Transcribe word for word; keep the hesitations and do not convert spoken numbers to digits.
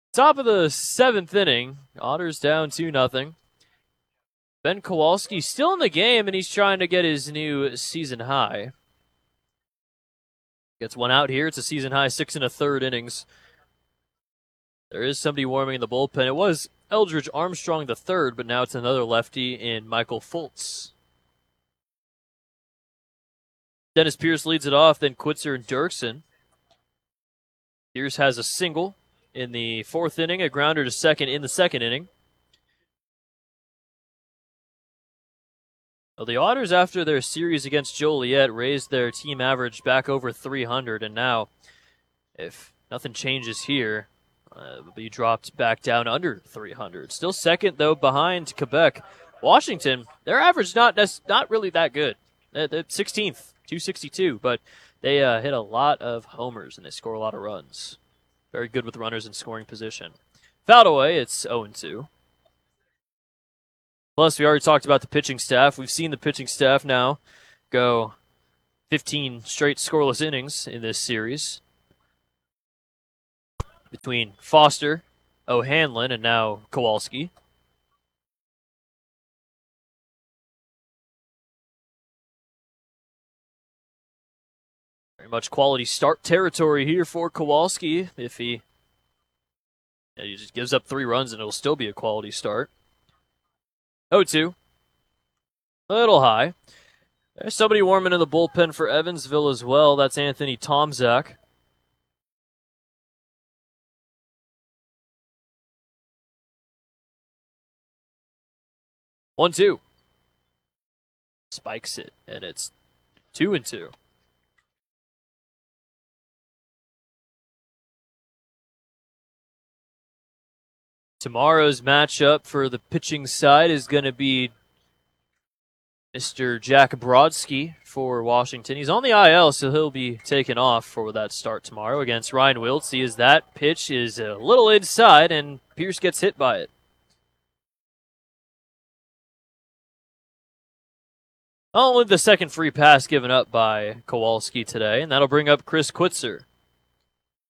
Top of the seventh inning, Otters down two nothing. Ben Kowalski still in the game, and he's trying to get his new season high. Gets one out here. It's a season high six and a third innings. There is somebody warming in the bullpen. It was Eldridge Armstrong the third, but now it's another lefty in Michael Fultz. Dennis Pierce leads it off, then Quitzer and Dirksen. Pierce has a single in the fourth inning, a grounder to second in the second inning. Well, the Otters, after their series against Joliet, raised their team average back over three hundred, and now, if nothing changes here, uh, will be dropped back down under three hundred. Still second, though, behind Quebec. Washington, their average not not really that good. They're sixteenth, two sixty-two, but they uh, hit a lot of homers, and they score a lot of runs. Very good with runners in scoring position. Fouled away, it's oh and two. Plus, we already talked about the pitching staff. We've seen the pitching staff now go fifteen straight scoreless innings in this series. Between Foster, O'Hanlon, and now Kowalski. Very much quality start territory here for Kowalski. If he, yeah, he just gives up three runs, and it'll still be a quality start. oh two. A little high. There's somebody warming in the bullpen for Evansville as well. That's Anthony Tomczak. one two. Spikes it, and it's two and two. Tomorrow's matchup for the pitching side is going to be Mister Jack Brodsky for Washington. He's on the I L, so he'll be taken off for that start tomorrow against Ryan Wiltse, as that pitch is a little inside, and Pierce gets hit by it. Only the second free pass given up by Kowalski today, and that'll bring up Chris Quitzer.